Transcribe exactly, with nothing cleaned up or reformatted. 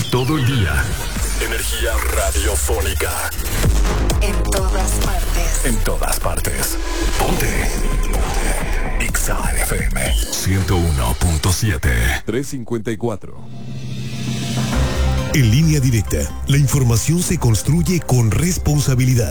todo el día. Energía radiofónica. En todas partes. En todas partes. Ponte. Ponte. Exa F M ciento uno punto siete. tres cincuenta y cuatro. En Línea Directa, la información se construye con responsabilidad.